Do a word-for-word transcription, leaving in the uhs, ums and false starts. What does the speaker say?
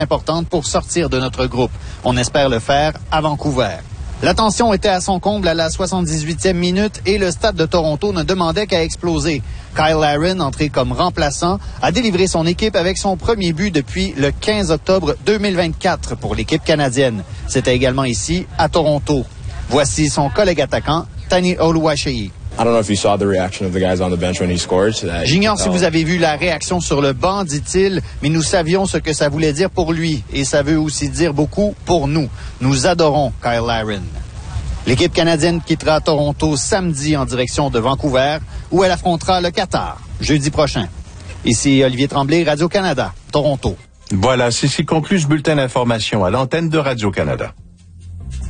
importante pour sortir de notre groupe. On espère le faire à Vancouver. La tension était à son comble à la soixante-dix-huitième minute et le Stade de Toronto ne demandait qu'à exploser. Kyle Larin, entré comme remplaçant, a délivré son équipe avec son premier but depuis le quinze octobre deux mille vingt-quatre pour l'équipe canadienne. C'était également ici, à Toronto. Voici son collègue attaquant, Tani Oluwaseyi. J'ignore si vous avez vu la réaction sur le banc, dit-il, mais nous savions ce que ça voulait dire pour lui et ça veut aussi dire beaucoup pour nous. Nous adorons Kyle Larin. L'équipe canadienne quittera Toronto samedi en direction de Vancouver où elle affrontera le Qatar jeudi prochain. Ici Olivier Tremblay, Radio-Canada, Toronto. Voilà, c'est ce qui conclut ce bulletin d'information à l'antenne de Radio-Canada.